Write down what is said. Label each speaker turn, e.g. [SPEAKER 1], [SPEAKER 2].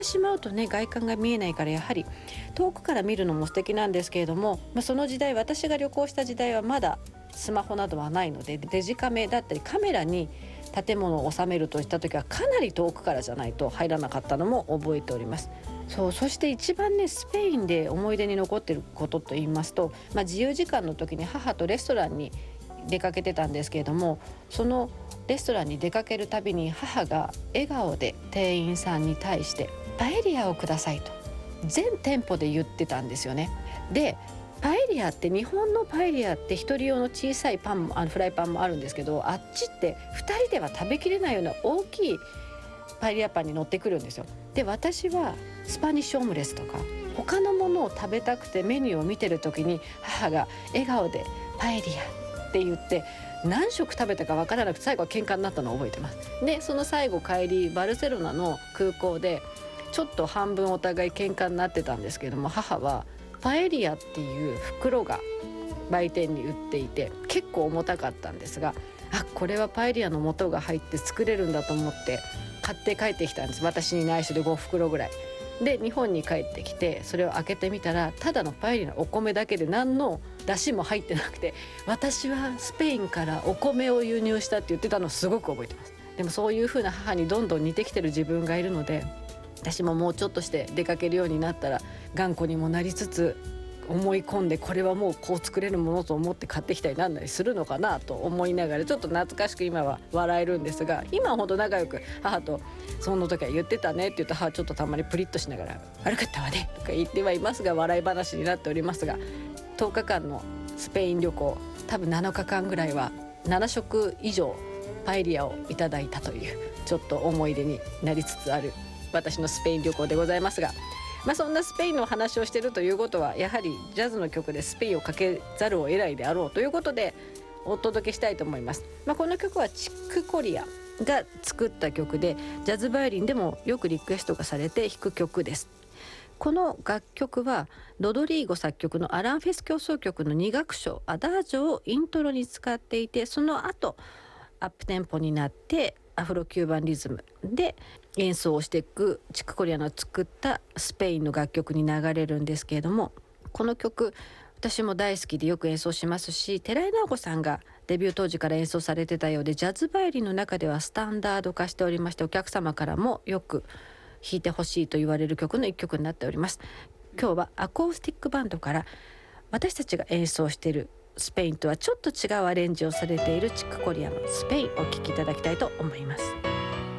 [SPEAKER 1] しまうとね、外観が見えないから、やはり遠くから見るのも素敵なんですけれども、その時代、私が旅行した時代はまだスマホなどはないので、デジカメだったりカメラに建物を収めるといった時はかなり遠くからじゃないと入らなかったのも覚えております。そして一番ね、スペインで思い出に残っていることと言いますと、自由時間の時に母とレストランに出かけてたんですけれども、そのレストランに出かけるたびに母が笑顔で店員さんに対してパエリアをくださいと全店舗で言ってたんですよね。でパエリアって、日本のパエリアって一人用の小さいパンもフライパンもあるんですけど、あっちって2人では食べきれないような大きいパエリアパンに乗ってくるんですよ。で私はスパニッシュオムレツとか他のものを食べたくてメニューを見てる時に、母が笑顔でパエリアって言って何食食べたか分からなくて、最後は喧嘩になったのを覚えてます。でその最後帰り、バルセロナの空港でちょっと半分お互い喧嘩になってたんですけども、母はパエリアっていう袋が売店に売っていて結構重たかったんですが、これはパエリアの素が入って作れるんだと思って買って帰ってきたんです。私に内緒で5袋ぐらいで日本に帰ってきて、それを開けてみたらただのパエリアのお米だけで何の出汁も入ってなくて、私はスペインからお米を輸入したって言ってたのをすごく覚えてます。でもそういう風な母にどんどん似てきてる自分がいるので、私ももうちょっとして出かけるようになったら頑固にもなりつつ、思い込んでこれはもうこう作れるものと思って買ってきたりなんだりするのかなと思いながら、ちょっと懐かしく今は笑えるんですが、今はほど仲良く母とその時は言ってたねって言うと、母ちょっとたまにプリッとしながら悪かったわねとか言ってはいますが、笑い話になっておりますが、10日間のスペイン旅行、多分7日間ぐらいは7食以上パエリアをいただいたという、ちょっと思い出になりつつある私のスペイン旅行でございますが、そんなスペインの話をしているということは、やはりジャズの曲でスペインをかけざるを得ないであろうということでお届けしたいと思います。この曲はチックコリアが作った曲で、ジャズバイオリンでもよくリクエストがされて弾く曲です。この楽曲はロドリーゴ作曲のアランフェス協奏曲の2楽章アダージョをイントロに使っていて、その後アップテンポになってアフロキューバンリズムで演奏をしていくチックコリアの作ったスペインの楽曲に流れるんですけれども、この曲私も大好きでよく演奏しますし、寺井直子さんがデビュー当時から演奏されてたようで、ジャズバイオリンの中ではスタンダード化しておりまして、お客様からもよく弾いてほしいと言われる曲の一曲になっております。今日はアコースティックバンドから私たちが演奏しているスペインとはちょっと違うアレンジをされているチックコリアのスペインをお聴きいただきたいと思います。